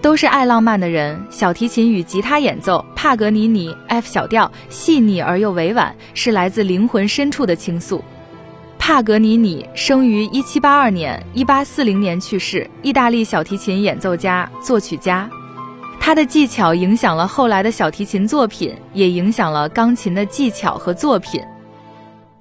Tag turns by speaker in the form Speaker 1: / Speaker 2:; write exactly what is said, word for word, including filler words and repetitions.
Speaker 1: 都是爱浪漫的人，小提琴与吉他演奏，帕格尼尼 F 小调，细腻而又委婉，是来自灵魂深处的倾诉。帕格尼尼生于一七八二年，一八四零年去世，意大利小提琴演奏家、作曲家。他的技巧影响了后来的小提琴作品，也影响了钢琴的技巧和作品。